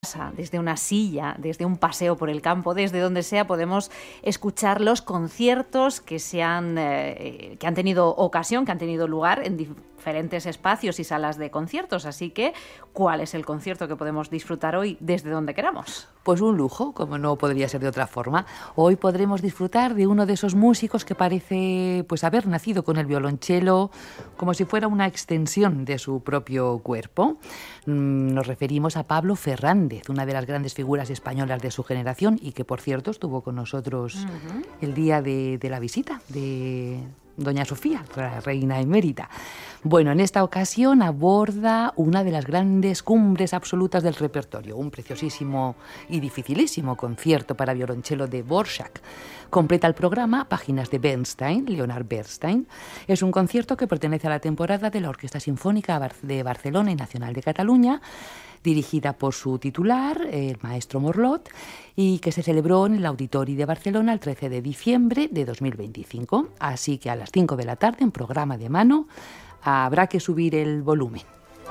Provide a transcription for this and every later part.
desde una silla, desde un paseo por el campo, desde donde sea, podemos escuchar los conciertos que han tenido ocasión, que han tenido lugar en diferentes espacios y salas de conciertos. Así que, ¿cuál es el concierto que podemos disfrutar hoy desde donde queramos? Pues un lujo, como no podría ser de otra forma. Hoy podremos disfrutar de uno de esos músicos que parece pues haber nacido con el violonchelo como si fuera una extensión de su propio cuerpo. Nos referimos a Pablo Fernández, una de las grandes figuras españolas de su generación y que, por cierto, estuvo con nosotros el día de la visita de Doña Sofía, la reina emérita. Bueno, en esta ocasión aborda una de las grandes cumbres absolutas del repertorio, un preciosísimo y dificilísimo concierto para violonchelo de Dvorak. Completa el programa Páginas de Bernstein, Leonard Bernstein. Es un concierto que pertenece a la temporada de la Orquesta Sinfónica de Barcelona y Nacional de Cataluña, dirigida por su titular, el maestro Morlot, y que se celebró en el Auditori de Barcelona el 13 de diciembre de 2025. Así que a las 5 de la tarde, en programa de mano, habrá que subir el volumen.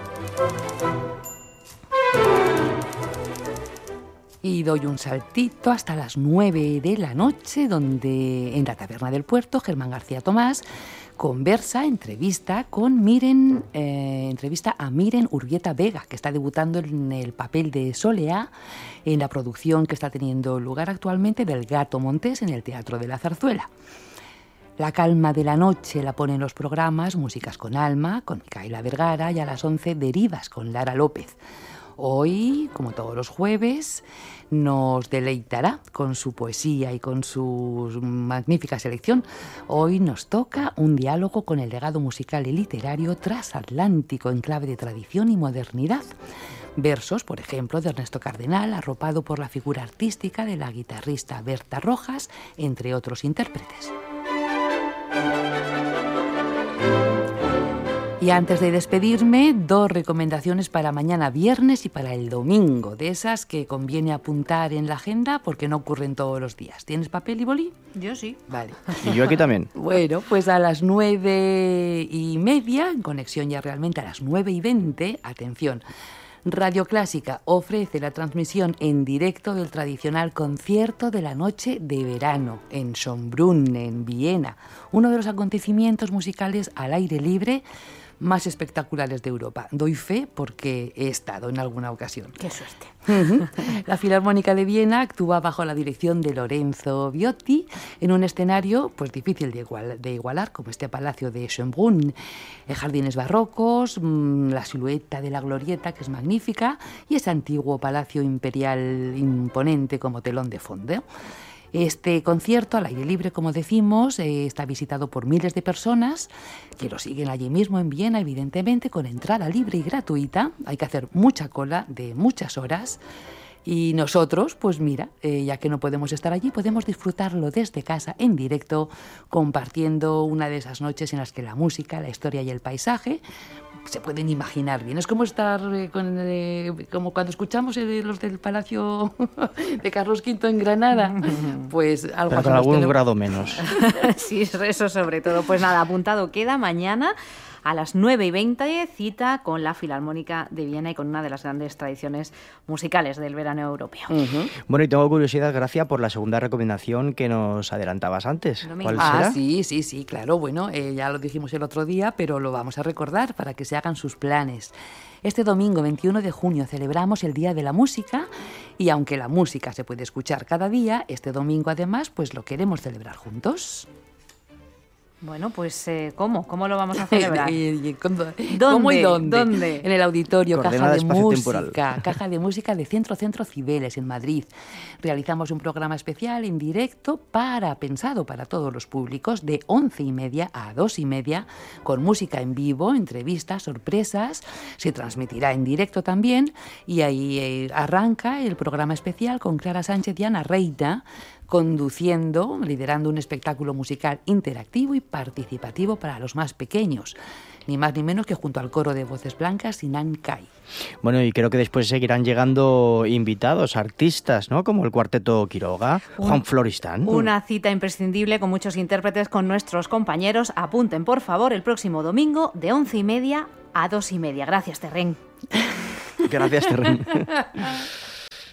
Y doy un saltito hasta las 9 de la noche, donde en la Taberna del Puerto, Germán García Tomás entrevista a Miren Urbieta Vega, que está debutando en el papel de Soleá en la producción que está teniendo lugar actualmente del Gato Montés en el Teatro de la Zarzuela. La calma de la noche la ponen los programas Músicas con Alma, con Micaela Vergara, y a las 11 Derivas, con Lara López. Hoy, como todos los jueves, nos deleitará con su poesía y con su magnífica selección. Hoy nos toca un diálogo con el legado musical y literario transatlántico en clave de tradición y modernidad. Versos, por ejemplo, de Ernesto Cardenal, arropado por la figura artística de la guitarrista Berta Rojas, entre otros intérpretes. Y antes de despedirme, 2 recomendaciones para mañana viernes y para el domingo, de esas que conviene apuntar en la agenda porque no ocurren todos los días. ¿Tienes papel y boli? Yo sí. Vale. Y yo aquí también. Bueno, pues a las 9:30, en conexión ya realmente a las 9:20, atención, Radio Clásica ofrece la transmisión en directo del tradicional concierto de la noche de verano en Schönbrunn, en Viena, uno de los acontecimientos musicales al aire libre más espectaculares de Europa. Doy fe porque he estado en alguna ocasión. ¡Qué suerte! La Filarmónica de Viena actúa bajo la dirección de Lorenzo Viotti en un escenario pues difícil de igualar, como este palacio de Schönbrunn. Jardines barrocos, la silueta de la glorieta, que es magnífica, y ese antiguo palacio imperial imponente como telón de fondo. Este concierto, al aire libre, como decimos, está visitado por miles de personas que lo siguen allí mismo en Viena, evidentemente, con entrada libre y gratuita. Hay que hacer mucha cola de muchas horas. Y nosotros, pues mira, ya que no podemos estar allí, podemos disfrutarlo desde casa, en directo, compartiendo una de esas noches en las que la música, la historia y el paisaje se pueden imaginar bien. Es como estar como cuando escuchamos los del Palacio de Carlos V en Granada, pues algo pero así. con algún grado menos. Sí, eso sobre todo. Pues nada, apuntado queda mañana a las 9:20, cita con la Filarmónica de Viena y con una de las grandes tradiciones musicales del verano europeo. Bueno, y tengo curiosidad, Gracia, por la segunda recomendación que nos adelantabas antes. ¿Cuál será? Sí, claro. Bueno, ya lo dijimos el otro día, pero lo vamos a recordar para que se hagan sus planes. Este domingo 21 de junio celebramos el Día de la Música y aunque la música se puede escuchar cada día, este domingo además pues lo queremos celebrar juntos. Bueno, pues ¿cómo? ¿Cómo lo vamos a celebrar? ¿Cómo y dónde? ¿Dónde? En el auditorio Coordenada Caja de Música de Centro Cibeles, en Madrid. Realizamos un programa especial en directo pensado para todos los públicos, de 11:30 a 2:30, con música en vivo, entrevistas, sorpresas. Se transmitirá en directo también y ahí arranca el programa especial con Clara Sánchez y Ana Reina, liderando un espectáculo musical interactivo y participativo para los más pequeños, ni más ni menos que junto al coro de voces blancas Sinan Kai. Bueno, y creo que después seguirán llegando invitados, artistas, ¿no? Como el Cuarteto Quiroga, Juan Floristán. Una cita imprescindible con muchos intérpretes, con nuestros compañeros. Apunten, por favor, el próximo domingo de 11:30 a 2:30. Gracias, Terren. Gracias, Terren.